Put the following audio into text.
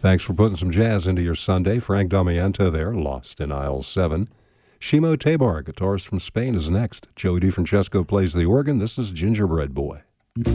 Thanks for putting some jazz into your Sunday. Frank Damiento there, Lost in Aisle 7. Shimo Tabar, guitarist from Spain, is next. Joey DeFrancesco plays the organ. This is Gingerbread Boy.